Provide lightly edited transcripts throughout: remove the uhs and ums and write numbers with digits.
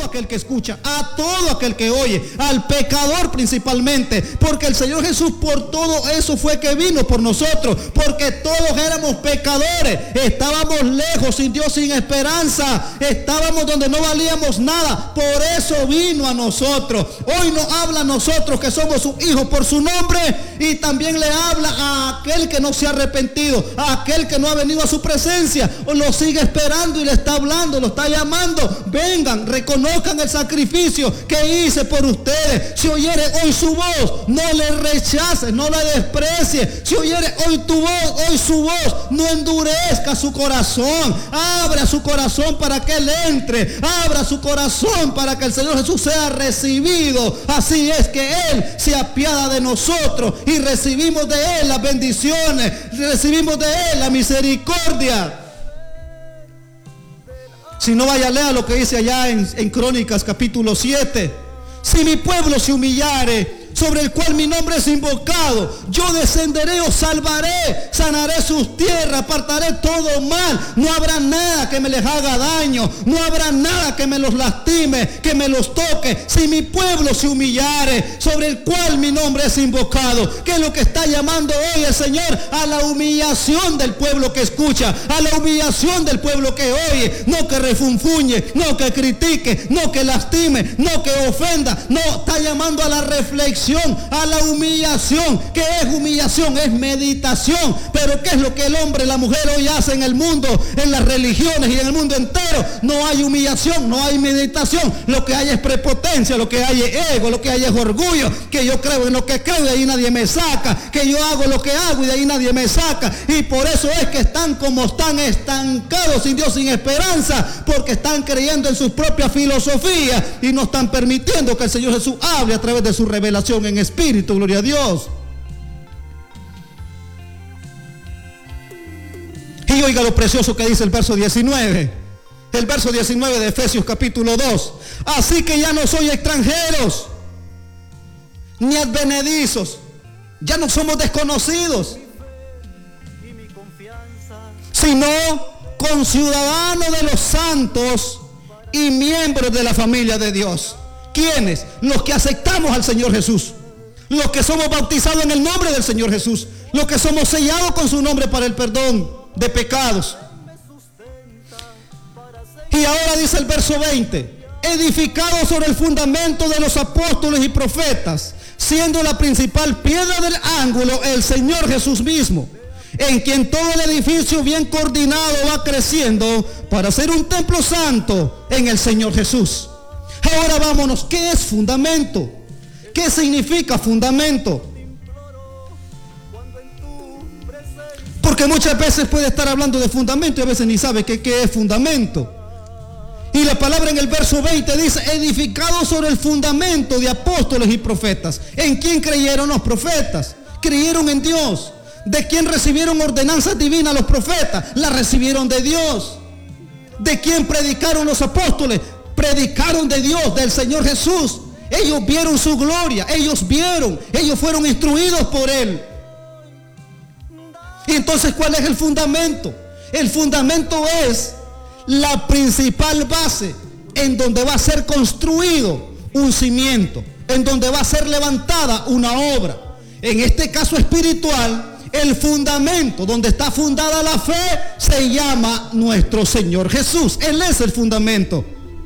aquel que escucha, a todo aquel que oye, al pecador principalmente, porque el Señor Jesús por todo eso fue que vino por nosotros, porque todos éramos pecadores, estábamos lejos, sin Dios, sin esperanza, estábamos donde no valíamos nada, por eso vino a nosotros. Hoy nos habla a nosotros que somos sus hijos por su nombre, y también le habla a aquel que no se ha arrepentido, a aquel que no ha venido a su presencia, o lo sigue esperando y le está hablando, lo está llamando. Vengan, reconozcan el sacrificio que hice por ustedes. Si oyere hoy su voz, no le rechaces, no la desprecie. Si oyere hoy tu voz, hoy su voz, no endurezca su corazón. Abra su corazón para que Él entre. Abra su corazón para que el Señor Jesús sea recibido. Así es que Él se apiada de nosotros y recibimos de Él las bendiciones, recibimos de Él la misericordia. Si no, vaya, lea lo que dice allá en Crónicas capítulo 7. Si mi pueblo se humillare, sobre el cual mi nombre es invocado, yo descenderé, os salvaré, sanaré sus tierras, apartaré todo mal. No habrá nada que me les haga daño, no habrá nada que me los lastime, que me los toque. Si mi pueblo se humillare, sobre el cual mi nombre es invocado. ¿Qué es lo que está llamando hoy el Señor? A la humillación del pueblo que escucha, a la humillación del pueblo que oye, no que refunfuñe, no que critique, no que lastime, no que ofenda. No, está llamando a la reflexión, a la humillación. ¿Qué es humillación? Es meditación. Pero ¿qué es lo que el hombre y la mujer hoy hacen en el mundo, en las religiones y en el mundo entero? No hay humillación, no hay meditación. Lo que hay es prepotencia, lo que hay es ego, lo que hay es orgullo, que yo creo en lo que creo y de ahí nadie me saca, que yo hago lo que hago y de ahí nadie me saca. Y por eso es que están como están, estancados, sin Dios, sin esperanza, porque están creyendo en sus propias filosofías y no están permitiendo que el Señor Jesús hable a través de su revelación en espíritu. Gloria a Dios. Y oiga lo precioso que dice el verso 19. El verso 19 de Efesios capítulo 2. Así que ya no soy extranjeros ni advenedizos, ya no somos desconocidos, sino conciudadanos de los santos y miembros de la familia de Dios. ¿Quiénes? Los que aceptamos al Señor Jesús, los que somos bautizados en el nombre del Señor Jesús, los que somos sellados con su nombre para el perdón de pecados. Y ahora dice el verso 20: edificado sobre el fundamento de los apóstoles y profetas, siendo la principal piedra del ángulo el Señor Jesús mismo, en quien todo el edificio bien coordinado va creciendo para ser un templo santo en el Señor Jesús. Ahora vámonos, ¿qué es fundamento? ¿Qué significa fundamento? Porque muchas veces puede estar hablando de fundamento y a veces ni sabe qué es fundamento. Y la palabra en el verso 20 dice: edificado sobre el fundamento de apóstoles y profetas. ¿En quién creyeron los profetas? Creyeron en Dios. ¿De quién recibieron ordenanzas divinas los profetas? Las recibieron de Dios. ¿De quién predicaron los apóstoles? Predicaron de Dios, del Señor Jesús. Ellos vieron su gloria, ellos fueron instruidos por Él. Y entonces, ¿cuál es el fundamento? El fundamento es la principal base en donde va a ser construido un cimiento, en donde va a ser levantada una obra. En este caso espiritual, el fundamento donde está fundada la fe se llama nuestro Señor Jesús. Él es el fundamento.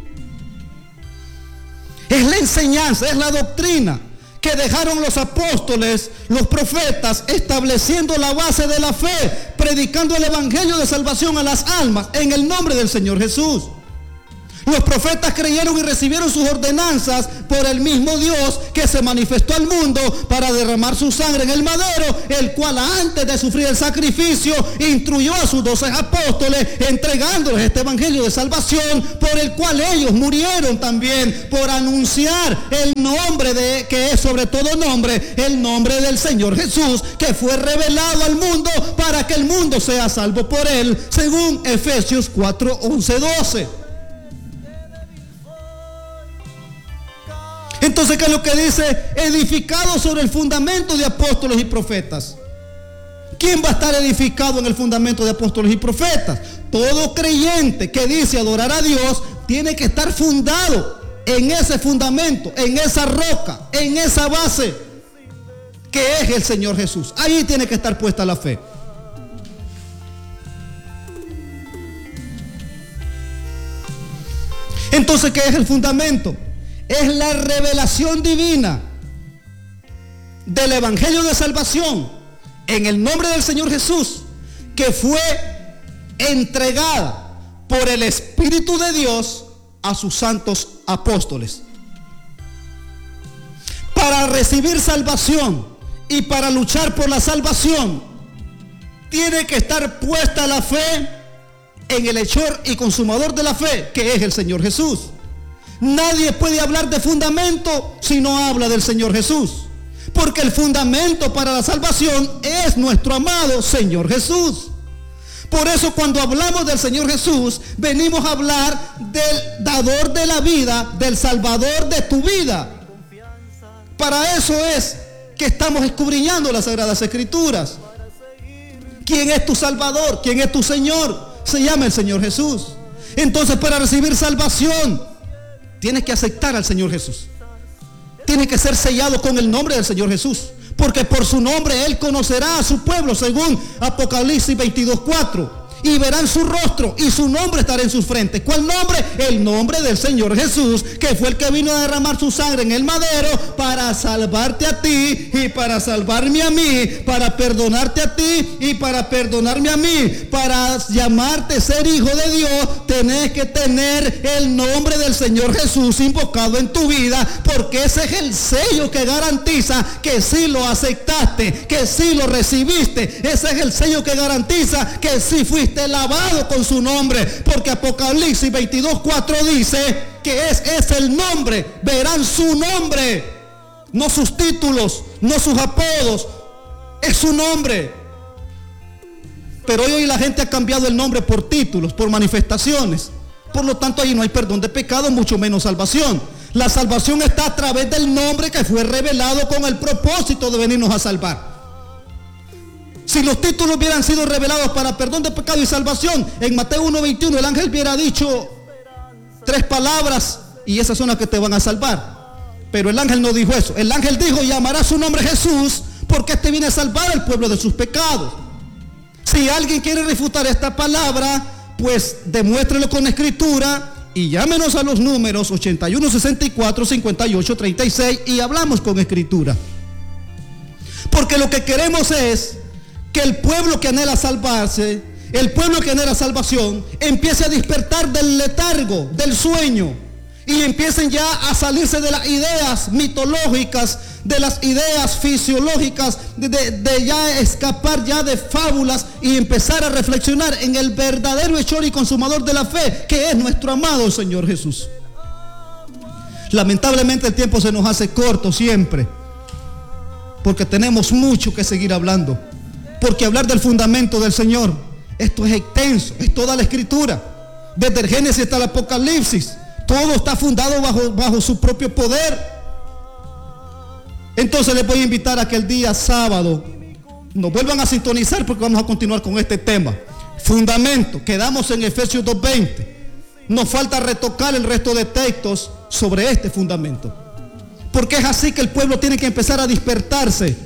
Es la enseñanza, es la doctrina que dejaron los apóstoles, los profetas, estableciendo la base de la fe, predicando el evangelio de salvación a las almas en el nombre del Señor Jesús. Los profetas creyeron y recibieron sus ordenanzas por el mismo Dios que se manifestó al mundo para derramar su sangre en el madero, el cual antes de sufrir el sacrificio instruyó a sus 12 apóstoles, entregándoles este evangelio de salvación, por el cual ellos murieron también, por anunciar el nombre que es sobre todo nombre, el nombre del Señor Jesús, que fue revelado al mundo para que el mundo sea salvo por él, según Efesios 4, 11, 12. Entonces, ¿qué es lo que dice? Edificado sobre el fundamento de apóstoles y profetas. ¿Quién va a estar edificado en el fundamento de apóstoles y profetas? Todo creyente que dice adorar a Dios tiene que estar fundado en ese fundamento, en esa roca, en esa base que es el Señor Jesús. Ahí tiene que estar puesta la fe. Entonces, ¿qué es el fundamento? Es la revelación divina del Evangelio de salvación en el nombre del Señor Jesús, que fue entregada por el Espíritu de Dios a sus santos apóstoles. Para recibir salvación y para luchar por la salvación, tiene que estar puesta la fe en el hechor y consumador de la fe, que es el Señor Jesús. Nadie puede hablar de fundamento si no habla del Señor Jesús, porque el fundamento para la salvación es nuestro amado Señor Jesús. Por eso, cuando hablamos del Señor Jesús, venimos a hablar del dador de la vida, del salvador de tu vida. Para eso es que estamos escudriñando las Sagradas Escrituras. ¿Quién es tu Salvador? ¿Quién es tu Señor? Se llama el Señor Jesús. Entonces, para recibir salvación, tienes que aceptar al Señor Jesús. Tienes que ser sellado con el nombre del Señor Jesús, porque por su nombre Él conocerá a su pueblo, según Apocalipsis 22:4. Y verán su rostro y su nombre estará en sus frentes. ¿Cuál nombre? El nombre del Señor Jesús, que fue el que vino a derramar su sangre en el madero para salvarte a ti y para salvarme a mí, para perdonarte a ti y para perdonarme a mí. Para llamarte ser hijo de Dios, tenés que tener el nombre del Señor Jesús invocado en tu vida, porque ese es el sello que garantiza que sí lo aceptaste, que sí lo recibiste. Ese es el sello que garantiza que sí fuiste lavado con su nombre, porque Apocalipsis 22:4 dice que es el nombre. Verán su nombre, no sus títulos, no sus apodos, es su nombre. Pero hoy la gente ha cambiado el nombre por títulos, por manifestaciones. Por lo tanto, ahí no hay perdón de pecado, mucho menos salvación. La salvación está a través del nombre que fue revelado con el propósito de venirnos a salvar. Si los títulos hubieran sido revelados para perdón de pecado y salvación, en Mateo 1:21 el ángel hubiera dicho 3 palabras y esas son las que te van a salvar. Pero el ángel no dijo eso. El ángel dijo: llamará su nombre Jesús, porque este viene a salvar al pueblo de sus pecados. Si alguien quiere refutar esta palabra, pues demuéstrelo con escritura y llámenos a los números 81 64 58 36 y hablamos con escritura. Porque lo que queremos es que el pueblo que anhela salvarse, el pueblo que anhela salvación, empiece a despertar del letargo, del sueño, y empiecen ya a salirse de las ideas mitológicas, de las ideas fisiológicas, de ya escapar ya de fábulas y empezar a reflexionar en el verdadero hechor y consumador de la fe, que es nuestro amado Señor Jesús. Lamentablemente el tiempo se nos hace corto siempre, porque tenemos mucho que seguir hablando. Porque hablar del fundamento del Señor, esto es extenso, es toda la escritura, desde el Génesis hasta el Apocalipsis, todo está fundado bajo su propio poder. Entonces les voy a invitar a que el día sábado nos vuelvan a sintonizar, porque vamos a continuar con este tema, fundamento. Quedamos en Efesios 2:20, nos falta retocar el resto de textos sobre este fundamento, porque es así que el pueblo tiene que empezar a despertarse.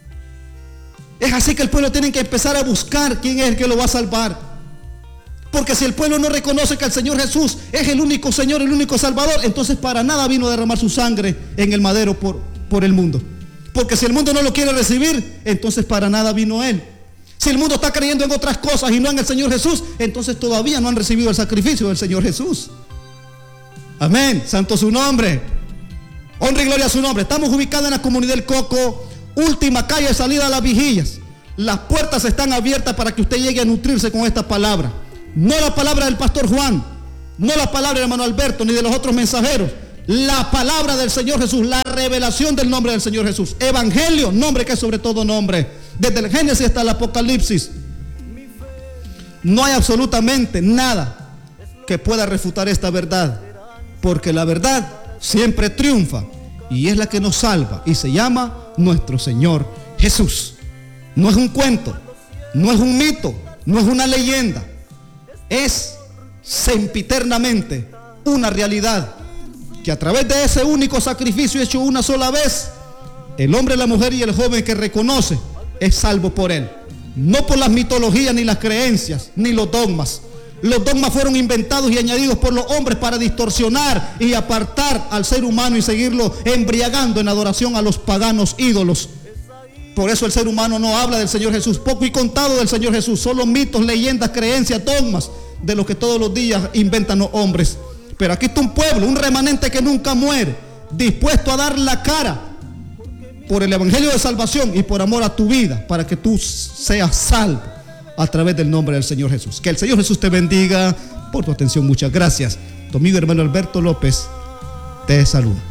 Es así que el pueblo tiene que empezar a buscar quién es el que lo va a salvar. Porque si el pueblo no reconoce que el Señor Jesús es el único Señor, el único Salvador, entonces para nada vino a derramar su sangre en el madero por el mundo. Porque si el mundo no lo quiere recibir, entonces para nada vino Él. Si el mundo está creyendo en otras cosas y no en el Señor Jesús, entonces todavía no han recibido el sacrificio del Señor Jesús. Amén, santo su nombre. Honra y gloria a su nombre. Estamos ubicados en la comunidad del Coco, última calle de salida a Las Vigillas. Las puertas están abiertas para que usted llegue a nutrirse con esta palabra. No la palabra del pastor Juan, no la palabra del hermano Alberto, ni de los otros mensajeros. La palabra del Señor Jesús, la revelación del nombre del Señor Jesús. Evangelio, nombre que es sobre todo nombre. Desde el Génesis hasta el Apocalipsis. No hay absolutamente nada que pueda refutar esta verdad, porque la verdad siempre triunfa y es la que nos salva y se llama nuestro Señor Jesús. No es un cuento, no es un mito, no es una leyenda, es sempiternamente una realidad que a través de ese único sacrificio hecho una sola vez, el hombre, la mujer y el joven que reconoce es salvo por él. No por las mitologías, ni las creencias, ni los dogmas. Los dogmas fueron inventados y añadidos por los hombres para distorsionar y apartar al ser humano y seguirlo embriagando en adoración a los paganos ídolos. Por eso el ser humano no habla del Señor Jesús, poco y contado del Señor Jesús, solo mitos, leyendas, creencias, dogmas, de lo que todos los días inventan los hombres. Pero aquí está un pueblo, un remanente que nunca muere, dispuesto a dar la cara por el evangelio de salvación y por amor a tu vida, para que tú seas salvo a través del nombre del Señor Jesús. Que el Señor Jesús te bendiga por tu atención. Muchas gracias. Tu amigo hermano Alberto López te saluda.